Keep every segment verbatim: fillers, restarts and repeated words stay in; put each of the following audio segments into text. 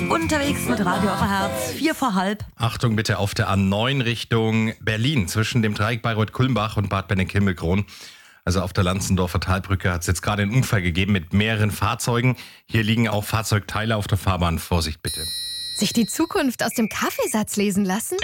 Unterwegs mit Radio Oberherz, vier vor halb. Achtung bitte auf der A neun Richtung Berlin, zwischen dem Dreieck Bayreuth-Kulmbach und Bad Benneck-Himmelkron. Also auf der Lanzendorfer Talbrücke hat es jetzt gerade einen Unfall gegeben mit mehreren Fahrzeugen. Hier liegen auch Fahrzeugteile auf der Fahrbahn. Vorsicht bitte. Sich die Zukunft aus dem Kaffeesatz lesen lassen?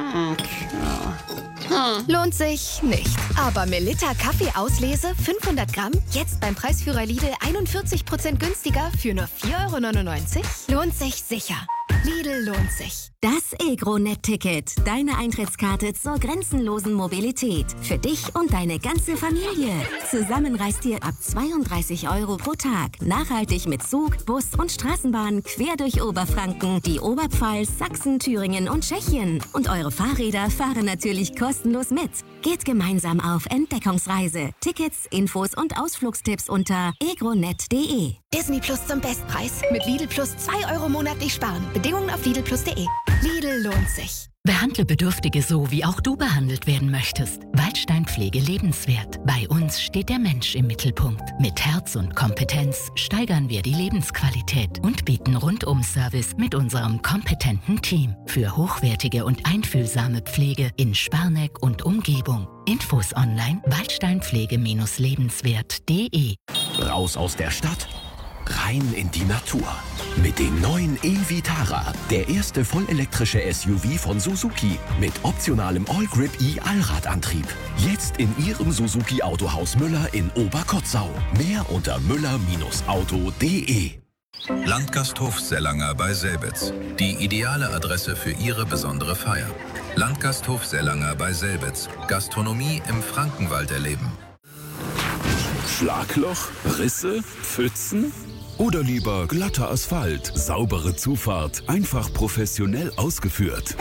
Lohnt sich nicht. Aber Melitta Kaffeeauslese fünfhundert Gramm, jetzt beim Preisführer Lidl einundvierzig Prozent günstiger für nur vier Euro neunundneunzig? Lohnt sich sicher. Lidl lohnt sich. Das EgroNet-Ticket. Deine Eintrittskarte zur grenzenlosen Mobilität. Für dich und deine ganze Familie. Zusammen reist ihr ab zweiunddreißig Euro pro Tag. Nachhaltig mit Zug, Bus und Straßenbahn quer durch Oberfranken, die Oberpfalz, Sachsen, Thüringen und Tschechien. Und eure Fahrräder fahren natürlich kostenlos mit. Geht gemeinsam auf Entdeckungsreise. Tickets, Infos und Ausflugstipps unter egronet punkt de. Disney Plus zum Bestpreis. Mit Lidl Plus zwei Euro monatlich sparen. Bedingungen auf lidl plus punkt de. Lidl lohnt sich. Behandle Bedürftige so, wie auch du behandelt werden möchtest. Waldstein Pflege lebenswert. Bei uns steht der Mensch im Mittelpunkt. Mit Herz und Kompetenz steigern wir die Lebensqualität und bieten Rundum-Service mit unserem kompetenten Team für hochwertige und einfühlsame Pflege in Sparneck und Umgebung. Infos online waldsteinpflege lebenswert punkt de. Raus aus der Stadt, rein in die Natur. Mit dem neuen e-Vitara, der erste vollelektrische S U V von Suzuki mit optionalem All-Grip e-Allradantrieb. Jetzt in Ihrem Suzuki Autohaus Müller in Oberkotzau. Mehr unter müller Auto punkt de. Landgasthof Sellanger bei Selbitz. Die ideale Adresse für Ihre besondere Feier. Landgasthof Sellanger bei Selbitz. Gastronomie im Frankenwald erleben. Schlagloch, Risse, Pfützen? Oder lieber glatter Asphalt, saubere Zufahrt, einfach professionell ausgeführt?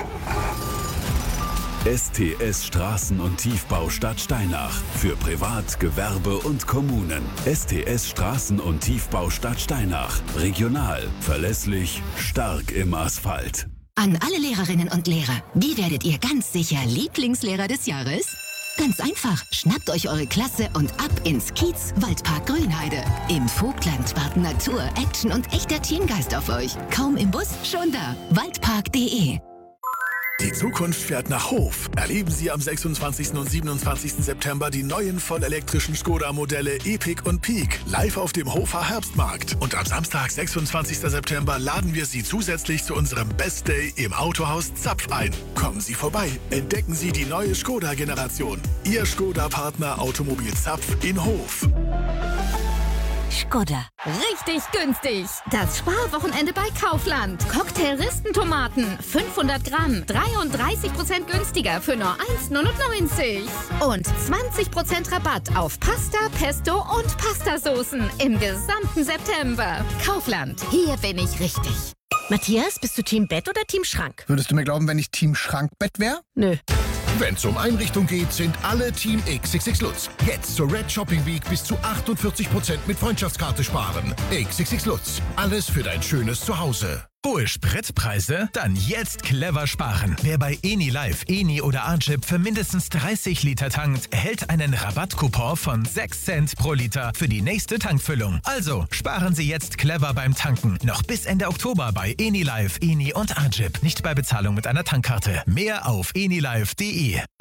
S T S Straßen- und Tiefbau Stadt Steinach. Für Privat, Gewerbe und Kommunen. S T S Straßen- und Tiefbau Stadt Steinach. Regional, verlässlich, stark im Asphalt. An alle Lehrerinnen und Lehrer, wie werdet ihr ganz sicher Lieblingslehrer des Jahres? Ganz einfach, schnappt euch eure Klasse und ab ins Kiez Waldpark Grünheide. Im Vogtland warten Natur, Action und echter Teamgeist auf euch. Kaum im Bus, schon da. waldpark punkt de. Die Zukunft fährt nach Hof. Erleben Sie am sechsundzwanzigsten und siebenundzwanzigsten September die neuen vollelektrischen Skoda-Modelle Epic und Peak live auf dem Hofer Herbstmarkt. Und am Samstag, sechsundzwanzigsten September, laden wir Sie zusätzlich zu unserem Best Day im Autohaus Zapf ein. Kommen Sie vorbei, entdecken Sie die neue Skoda-Generation. Ihr Skoda-Partner Automobil Zapf in Hof. Skoda. Richtig günstig. Das Sparwochenende bei Kaufland. Cocktail-Ristentomaten, fünfhundert Gramm, dreiunddreißig Prozent günstiger für nur eins neunundneunzig. Und zwanzig Prozent Rabatt auf Pasta, Pesto und Pastasoßen im gesamten September. Kaufland, hier bin ich richtig. Matthias, bist du Team Bett oder Team Schrank? Würdest du mir glauben, wenn ich Team Schrankbett wäre? Nö. Wenn es um Einrichtung geht, sind alle Team X X X Lutz. Jetzt zur Red Shopping Week bis zu achtundvierzig Prozent mit Freundschaftskarte sparen. X X X Lutz. Alles für dein schönes Zuhause. Hohe Spritpreise? Dann jetzt clever sparen. Wer bei Eni Live, Eni oder Archip für mindestens dreißig Liter tankt, erhält einen Rabattcoupon von sechs Cent pro Liter für die nächste Tankfüllung. Also sparen Sie jetzt clever beim Tanken. Noch bis Ende Oktober bei Eni Live, Eni und Archip. Nicht bei Bezahlung mit einer Tankkarte. Mehr auf eni live punkt de.